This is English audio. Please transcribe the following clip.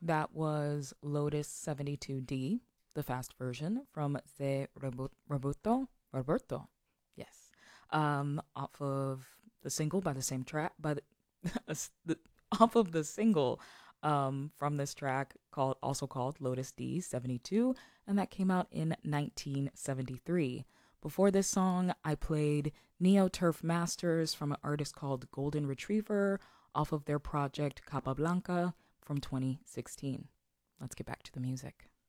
That was Lotus 72D, the fast version from Roberto. Yes. Off of the single by the same track, the, off of the single from this track also called Lotus D 72, and that came out in 1973. Before this song, I played Neo Turf Masters from an artist called Golden Retriever off of their project Capablanca from 2016. Let's get back to the music.